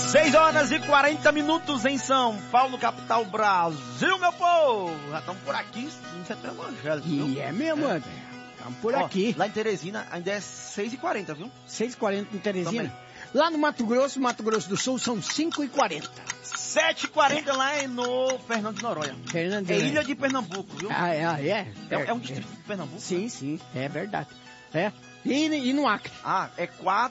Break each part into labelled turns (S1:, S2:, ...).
S1: 6h40 em São Paulo, capital Brasil, meu povo. Já estamos por aqui no setor evangélico, viu?
S2: E é mesmo, André. Estamos por aqui.
S1: Lá em Teresina ainda é 6h40, viu?
S2: 6h40 em Teresina.
S1: Também.
S2: Lá no Mato Grosso do Sul, são 5h40.
S1: 7h40 lá no Fernando de Noronha. É Ilha de Pernambuco, viu? É um distrito de Pernambuco?
S2: Sim, é verdade. É. E no Acre?
S1: É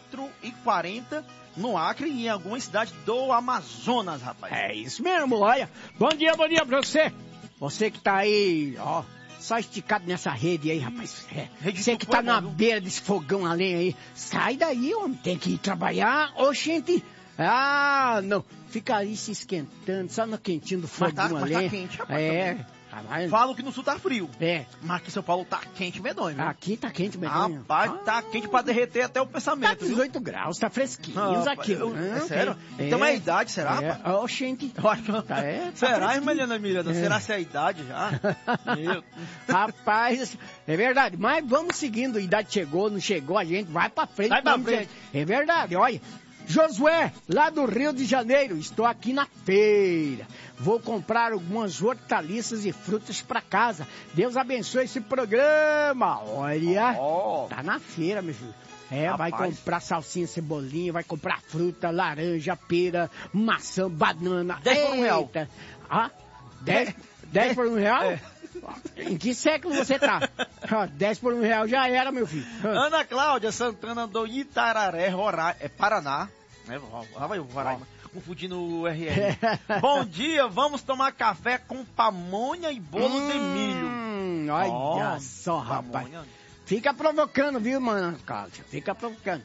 S1: 4h40 no Acre e em algumas cidades do Amazonas, rapaz.
S2: É isso mesmo, olha. Bom dia pra você. Você que tá aí, ó, só esticado nessa rede aí, rapaz. Você que tá na beira desse fogão a lenha aí. Sai daí, homem. Tem que ir trabalhar. Oxente. Não. Fica aí se esquentando, só no quentinho do fogão a lenha.
S1: Tá quente, rapaz. Falam que no sul tá frio. Mas aqui em São Paulo tá quente medonho, viu?
S2: Aqui tá quente medonho.
S1: Rapaz, tá quente pra derreter até o pensamento.
S2: Tá 18 graus, tá fresquinho aqui.
S1: É sério? Então é a idade, será, rapaz?
S2: Oxente.
S1: Será, irmã Miranda? Será que é a idade já?
S2: Rapaz, é verdade. Mas vamos seguindo, a idade chegou, não chegou, a gente vai pra frente.
S1: Vai pra frente.
S2: É verdade, olha. Josué, lá do Rio de Janeiro, estou aqui na feira. Vou comprar algumas hortaliças e frutas para casa. Deus abençoe esse programa. Olha, tá na feira, meu filho. Vai comprar salsinha, cebolinha, vai comprar fruta, laranja, pera, maçã, banana.
S1: 10 por
S2: R$1. 10 por R$1? Em que século você tá? 10 por R$1 já era, meu filho.
S1: Ana Cláudia Santana do Itararé, Paraná. Confundindo o RR. Bom dia, vamos tomar café com pamonha e bolo de milho.
S2: Olha só, rapaz. Pamonha. Fica provocando, viu, mano, Cláudia? Fica provocando.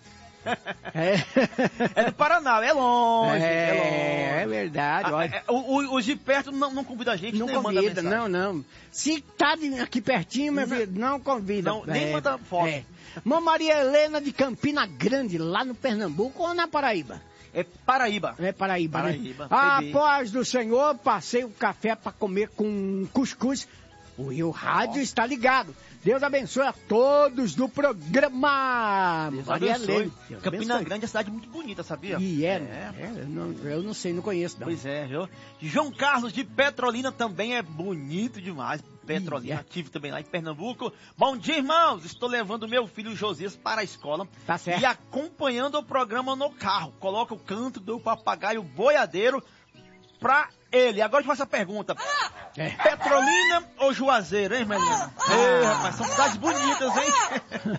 S1: É do Paraná, é longe.
S2: É verdade. Olha.
S1: Os de perto não convida a gente,
S2: não convida, não. Se tá aqui pertinho, meu filho, não convida.
S1: Nem manda foto.
S2: Mãe Maria Helena de Campina Grande, lá no Pernambuco ou na Paraíba?
S1: É Paraíba.
S2: É Paraíba, né? A paz do Senhor, passei o café para comer com cuscuz. E o rádio está ligado. Deus abençoe a todos do programa.
S1: Deus abençoe. Campina Grande é uma cidade muito bonita, sabia?
S2: Eu não sei, não conheço. Não.
S1: Pois é, viu? João Carlos de Petrolina também é bonito demais. Petrolina, ativo também lá em Pernambuco. Bom dia, irmãos. Estou levando meu filho Josias para a escola.
S2: Tá certo.
S1: E acompanhando o programa no carro. Coloca o canto do papagaio boiadeiro pra ele. Agora eu te faço a pergunta. Petrolina ou Juazeiro, hein, Melina? Rapaz, são cidades bonitas, hein?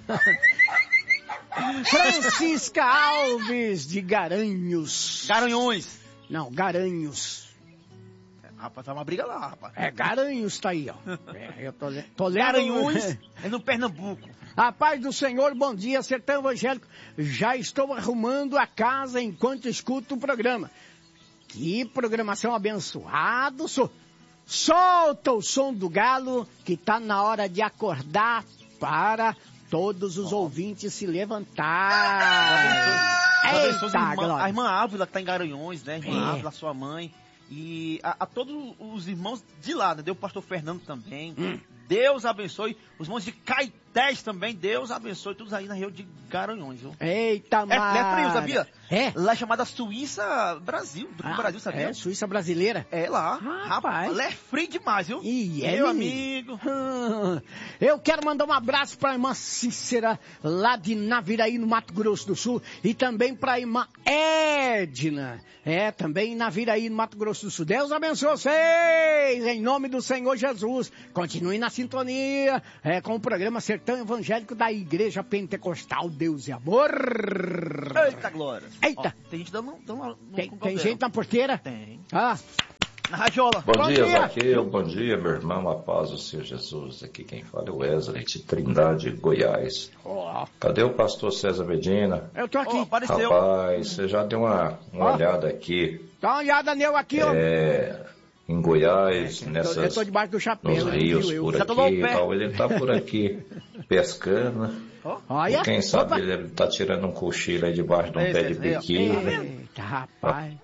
S2: Francisca Alves de Garanhuns.
S1: Garanhões.
S2: Não, Garanhuns.
S1: Rapaz, tá uma briga lá, rapaz.
S2: Garanhuns tá aí, ó. Eu tô lendo.
S1: Garanhuns é no Pernambuco.
S2: A paz do Senhor, bom dia, sertão evangélico. Já estou arrumando a casa enquanto escuto o programa. Que programação abençoada, solta o som do galo, que tá na hora de acordar para todos os ouvintes se levantar.
S1: A irmã Ávila que tá em Garanhuns, né? A irmã Ávila, sua mãe. E a todos os irmãos de lá, né? Deu o pastor Fernando também. Deus abençoe. Os irmãos de Caetés também. Deus abençoe. Todos aí na região de Garanhuns, viu?
S2: Eita, mano.
S1: É frio, sabia? Lá é chamada Suíça Brasil. Do Brasil, sabia?
S2: Suíça brasileira.
S1: É lá.
S2: Rapaz.
S1: Lá é frio demais, viu?
S2: Meu amigo. Eu quero mandar um abraço pra irmã Cícera, lá de Naviraí, no Mato Grosso do Sul. E também pra irmã Edna. Também em Naviraí, no Mato Grosso do Sul. Deus abençoe vocês, em nome do Senhor Jesus. Continue na sintonia com o programa Sertão Evangélico da Igreja Pentecostal Deus e Amor.
S1: Eita, glória.
S2: Eita.
S1: Tem gente dando
S2: Tem gente na porteira?
S1: Tem.
S3: Na radiola. Bom dia, Zaqueu. Bom dia, meu irmão. A paz do Senhor Jesus. Aqui quem fala é o Wesley de Trindade, Goiás. Cadê o pastor César Medina?
S2: Eu tô aqui.
S1: Apareceu.
S3: Rapaz, você já deu uma olhada aqui.
S2: Dá uma olhada nele aqui, ó.
S3: Em Goiás, nessas...
S2: Eu tô debaixo do chapéu.
S3: Nos rios por aqui. Talvez ele tá por aqui pescando.
S2: Olha.
S3: Quem sabe ele tá tirando um cochilo aí debaixo de um pé de biquíni.
S2: Eita, rapaz.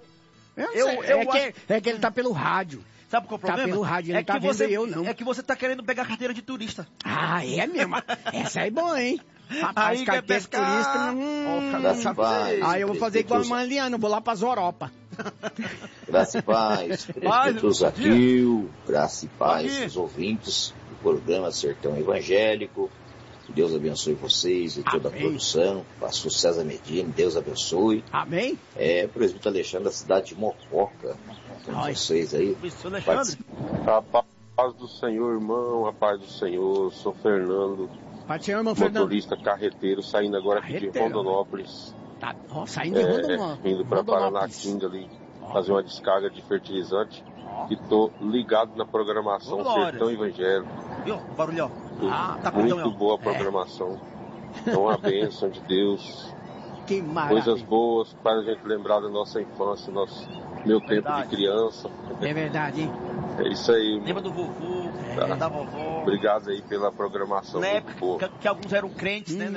S2: É que ele tá pelo rádio.
S1: Sabe qual é o problema?
S2: Tá pelo rádio, ele não tá vendo eu, não.
S1: É que você tá querendo pegar carteira de turista.
S2: É mesmo? Essa é boa, hein? Rapaz, carteira de turista... Aí eu vou fazer igual a irmã Eliana, eu vou lá pra Zoropa.
S4: Graça e paz, presbítero Zaqueu, graça e paz, os ouvintes do programa Sertão Evangélico. Que Deus abençoe vocês e toda a produção. Pastor César Medina, Deus abençoe.
S2: Amém.
S4: Presbítero Alexandre da cidade de Mococa. Com vocês aí.
S5: A paz do Senhor, irmão, a paz do Senhor. Sou Fernando, motorista carreteiro, saindo agora aqui de Rondonópolis.
S2: Saindo de Rondonópolis.
S5: Indo para Paranatinga ali, fazer uma descarga de fertilizante. E tô ligado na programação Sertão Evangélico.
S1: Viu? Barulhão.
S5: Muito boa a programação. É uma bênção de Deus.
S2: Que maravilha.
S5: Coisas boas para a gente lembrar da nossa infância, meu tempo de criança.
S2: É verdade, hein?
S5: É isso aí.
S1: Lembra do vovô, da vovó.
S5: Obrigado aí pela programação.
S1: Na época que alguns eram crentes, né?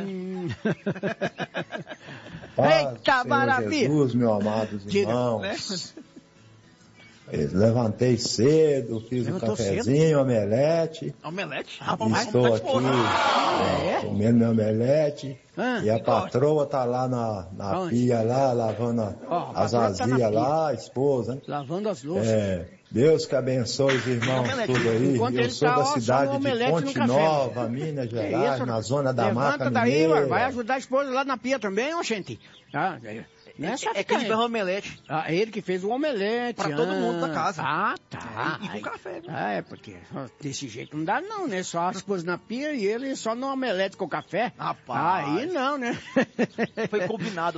S2: Eita, maravilha!
S6: Jesus, meus amados irmãos. Levantei cedo, fiz um cafezinho, omelete.
S1: Omelete?
S6: Estou aqui comendo meu omelete. E a patroa tá lá na pia, lá, lavando as vasilhas lá, a esposa.
S2: Lavando as louças.
S6: Deus que abençoe os irmãos tudo aí. Eu sou da cidade de Ponte Nova, Minas Gerais, na zona da Mata Mineira.
S2: Daí, vai ajudar a esposa lá na pia também, ô gente.
S1: É que ele fez o omelete.
S2: Ele que fez o omelete.
S1: Pra todo mundo da casa.
S2: Tá.
S1: E com café. Né?
S2: Porque desse jeito não dá não, né? Só a esposa na pia e ele só no omelete com café.
S1: Rapaz.
S2: Aí não, né?
S1: Foi combinado.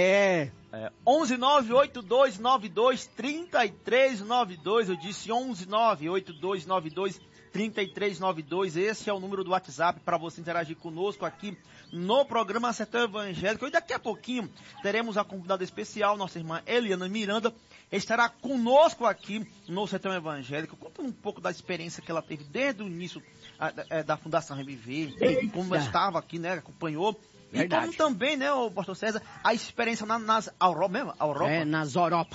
S1: 11982923392. Eu disse 11982923392. Esse é o número do WhatsApp para você interagir conosco aqui no programa Sertão Evangélico. E daqui a pouquinho teremos a convidada especial, nossa irmã Eliana Miranda, estará conosco aqui no Sertão Evangélico, contando um pouco da experiência que ela teve desde o início da Fundação Reviver, como ela estava aqui, né, acompanhou.
S2: Verdade.
S1: E como também, né, o pastor César, a experiência nas Europa mesmo?
S2: Nas Europa.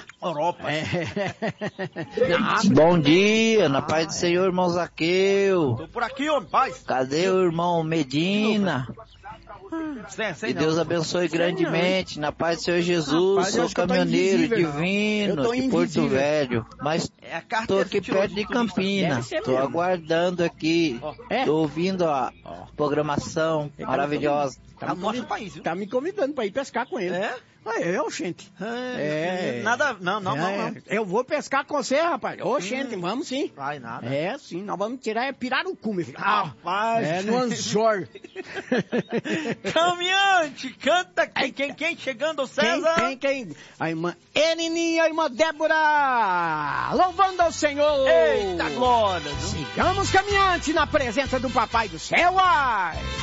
S7: Bom dia, na paz do Senhor, irmão Zaqueu.
S1: Tô por aqui, homem, paz.
S7: Cadê o irmão Medina? Que Deus abençoe grandemente, na paz do Senhor Jesus. Sou caminhoneiro divino de Porto Velho, mas estou aqui perto de Campinas. Estou aguardando aqui, estou ouvindo a programação maravilhosa.
S1: Tá no nosso país, viu?
S2: Tá me convidando para ir pescar com ele. Gente.
S1: Nada, não.
S2: Eu vou pescar com você, rapaz. Gente, vamos sim.
S1: Vai nada.
S2: Sim, nós vamos tirar pirarucu, meu filho.
S1: Rapaz.
S2: No anzor.
S1: Caminhante, canta quem chegando, César?
S2: Quem? A irmã Enininha e a irmã Débora, louvando ao Senhor.
S1: Eita glória.
S2: Sigamos caminhante na presença do Papai do Céu.